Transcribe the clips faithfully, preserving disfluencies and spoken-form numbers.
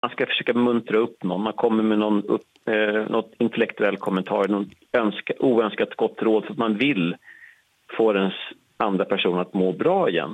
man ska försöka muntra upp någon. Man kommer med någon upp, eh, något intellektuell kommentar, någon önska, oönskat gott råd för att man vill få den andra personen att må bra igen.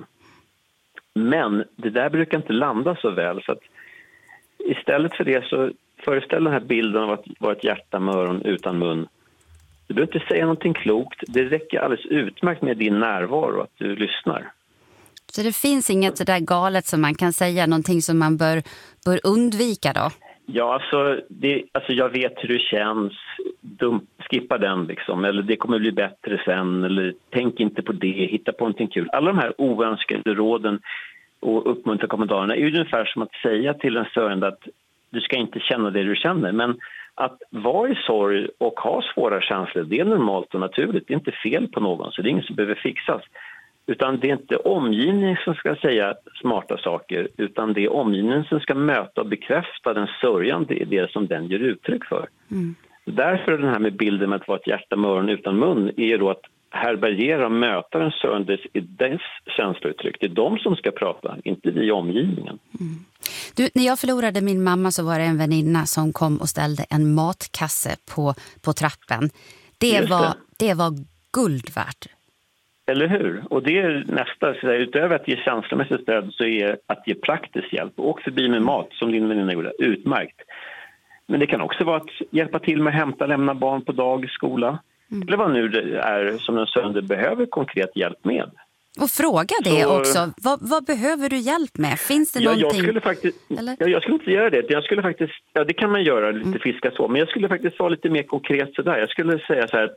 Men det där brukar inte landa så väl, så att istället för det så föreställ den här bilden av att vara ett hjärta med öron utan mun. Du behöver inte säga någonting klokt. Det räcker alldeles utmärkt med din närvaro, att du lyssnar. Så det finns inget så där galet som man kan säga, någonting som man bör, bör undvika då? Ja, alltså, det, alltså jag vet hur det känns. Dum, skippa den liksom. Eller det kommer bli bättre sen. Eller tänk inte på det, hitta på någonting kul. Alla de här oönskade råden och uppmuntra kommentarerna är ju ungefär som att säga till en sörjande att du ska inte känna det du känner. Men att vara i sorg och ha svåra känslor, det är normalt och naturligt. Det är inte fel på någon, så det är inget som behöver fixas. Utan det är inte omgivningen som ska säga smarta saker, utan det är omgivningen som ska möta och bekräfta den sörjande i det som den ger uttryck för. Mm. Därför är den här med bilden med att vara ett hjärta med öron utan mun är ju då att härbärgera och möta den sörjande i dess känslouttryck. Det är de som ska prata, inte vi i omgivningen. Mm. Du, när jag förlorade min mamma så var det en väninna som kom och ställde en matkasse på, på trappen. Det var, det. det var guld värt. Eller hur? Och det är nästa, så där, utöver att ge känslomässigt stöd så är att ge praktisk hjälp. Åk förbi med mat, som din väninna gjorde, utmärkt. Men det kan också vara att hjälpa till med att hämta och lämna barn på dag, skola. Mm. Eller vad nu det är som den söndag behöver konkret hjälp med. Och fråga det så, också. Vad, vad behöver du hjälp med? Finns det ja, någonting? Jag skulle faktiskt, ja, jag skulle inte göra det. Jag skulle faktiskt, ja, det kan man göra, lite mm. fiska så. Men jag skulle faktiskt vara lite mer konkret sådär. Jag skulle säga så här,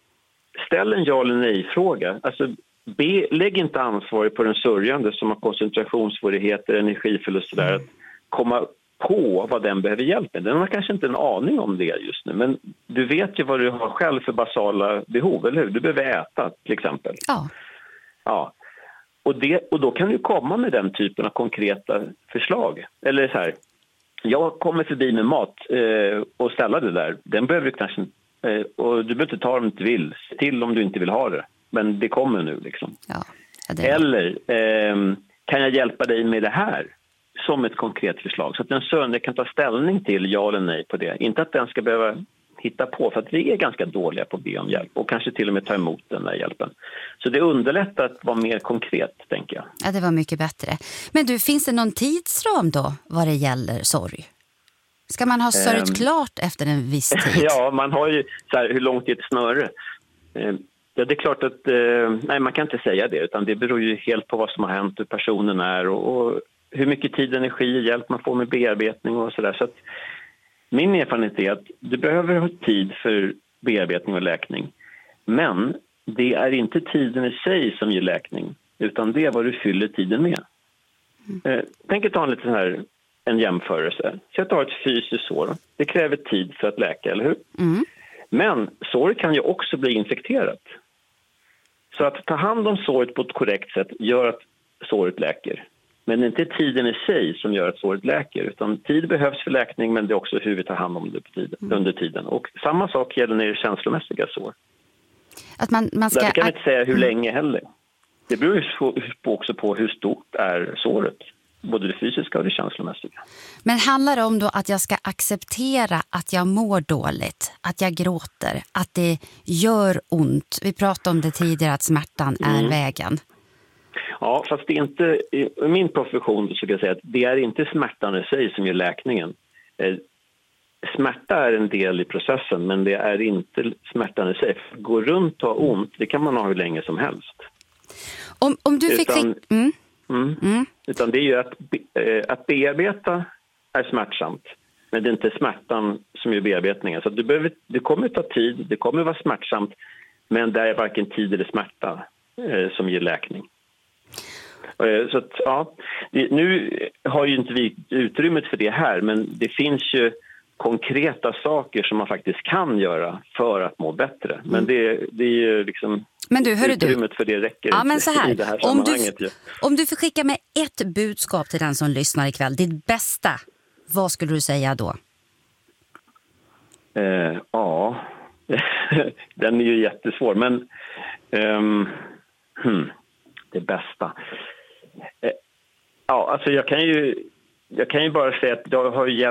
ställ en ja eller nej-fråga. Alltså, be, lägg inte ansvar på den sörjande som har koncentrationssvårigheter, energiförlust och sådär. Att komma på vad den behöver hjälp med. Den har kanske inte en aning om det just nu. Men du vet ju vad du har själv för basala behov, eller hur? Du behöver äta, till exempel. Ja. Ja. Och, det, och då kan du komma med den typen av konkreta förslag. Eller så här, jag kommer förbi med mat eh, och ställa det där. Den behöver du kanske eh, och du behöver inte ta om du inte vill. Se till om du inte vill ha det. Men det kommer nu liksom. Ja, det eller eh, kan jag hjälpa dig med det här? Som ett konkret förslag. Så att den söndag kan ta ställning till ja eller nej på det. Inte att den ska behöva hitta på, för att vi är ganska dåliga på att be om hjälp. Och kanske till och med ta emot den där hjälpen. Så det underlättar att vara mer konkret, tänker jag. Ja, det var mycket bättre. Men du, finns det någon tidsram då vad det gäller sorg? Ska man ha sörjt um, klart efter en viss tid? Ja, man har ju så här, hur långt är ett snöre? Um, ja, det är klart att uh, nej, man kan inte säga det. Utan det beror ju helt på vad som har hänt, hur personen är och, och hur mycket tid, energi och hjälp man får med bearbetning och sådär. Så att min erfarenhet är att du behöver ha tid för bearbetning och läkning. Men det är inte tiden i sig som ger läkning, utan det är vad du fyller tiden med. Mm. Eh, tänk att ta en lite så här, en jämförelse. Så att du har ett fysiskt sår. Det kräver tid för att läka, eller hur? Mm. Men sår kan ju också bli infekterat. Så att ta hand om såret på ett korrekt sätt gör att såret läker. Men det är inte tiden i sig som gör att såret läker, utan tid behövs för läkning, men det är också hur vi tar hand om det på tiden, mm. under tiden. Och samma sak gäller när det är känslomässiga sår. Att man, man ska... Därför kan vi inte säga hur länge heller. Det beror ju också på hur stort är såret, både det fysiska och det känslomässiga. Men handlar det om då att jag ska acceptera att jag mår dåligt, att jag gråter, att det gör ont? Vi pratade om det tidigare, att smärtan är mm. vägen. Ja, fast det är inte, i min profession så ska jag säga att det är inte smärtan i sig som gör läkningen. Smärta är en del i processen, men det är inte smärtan i sig. Gå runt och ha ont, det kan man ha hur länge som helst. Om, om du fick... Utan, mm, mm, mm. utan det är ju att, att bearbeta är smärtsamt, men det är inte smärtan som gör bearbetningen. Så du behöver, det kommer ta tid, det kommer vara smärtsamt, men det är varken tid eller smärta eh, som ger läkning. Så att, ja, nu har ju inte vi utrymmet för det här, men det finns ju konkreta saker som man faktiskt kan göra för att må bättre. Men mm. det, det är ju liksom men du, hörru utrymmet du. för det räcker ja, inte men så här, i det här om sammanhanget. Du, om du får skicka med ett budskap till den som lyssnar ikväll, ditt bästa, vad skulle du säga då? Eh, ja, den är ju jättesvår, men um, hmm, det bästa... Ja, alltså jag kan ju, jag kan ju bara säga att jag har hjälpt